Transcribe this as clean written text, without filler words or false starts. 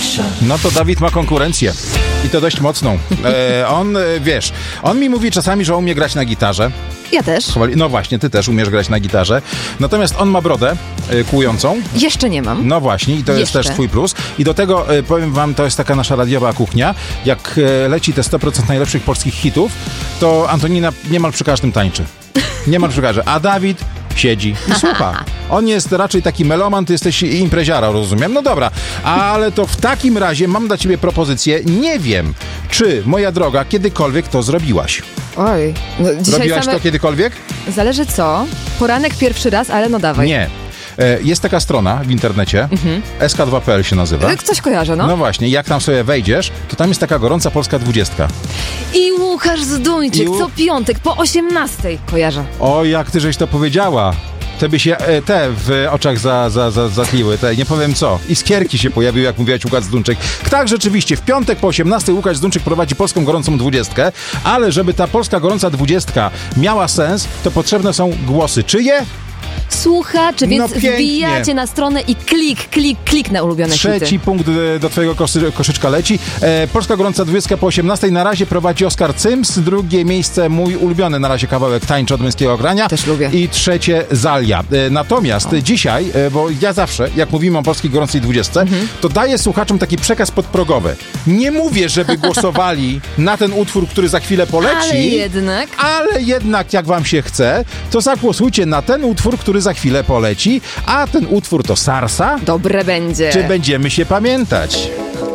No to Dawid ma konkurencję. I to dość mocną. On mi mówi czasami, że umie grać na gitarze. Ja też. No właśnie, ty też umiesz grać na gitarze. Natomiast on ma brodę kłującą. Jeszcze nie mam. No właśnie, i to jest też twój plus. I do tego, powiem wam, to jest taka nasza radiowa kuchnia. Jak leci te 100% najlepszych polskich hitów, to Antonina niemal przy każdym tańczy. Niemal przy każdym. A Dawid siedzi i słucha. On jest raczej taki meloman, ty jesteś impreziara, rozumiem. No dobra, ale to w takim razie mam dla ciebie propozycję. Nie wiem, czy, moja droga, kiedykolwiek to zrobiłaś. Oj. No, Robiłaś to kiedykolwiek? Zależy co. Poranek pierwszy raz, ale no dawaj. Nie. Jest taka strona w internecie, sk2.pl się nazywa. Coś kojarzę, no. No właśnie, jak tam sobie wejdziesz, to tam jest taka gorąca polska 20. I Łukasz Zduńczyk co piątek po 18:00 kojarzę. O, jak ty żeś to powiedziała. Te by się w oczach zatliły, nie powiem co. Iskierki się pojawiły, jak mówiłaś, Łukasz Zduńczyk. Tak, rzeczywiście, w piątek po 18:00 Łukasz Zduńczyk prowadzi polską gorącą 20, ale żeby ta polska gorąca 20 miała sens, to potrzebne są głosy. Czyje? Słuchacze, więc wbijacie na stronę i klik na ulubione hity. Trzeci punkt do twojego koszyczka leci. Polska gorąca 20 po 18:00 na razie prowadzi Oskar Cyms. Drugie miejsce mój ulubiony na razie kawałek Tańczy od męskiego grania. Też lubię. I trzecie Zalia. Natomiast dzisiaj, bo ja zawsze, jak mówimy o polskiej gorącej 20, to daję słuchaczom taki przekaz podprogowy. Nie mówię, żeby głosowali na ten utwór, który za chwilę poleci. Ale jednak, jak wam się chce, to zagłosujcie na ten utwór, który za chwilę poleci, a ten utwór to Sarsa. Dobre będzie. Czy będziemy się pamiętać?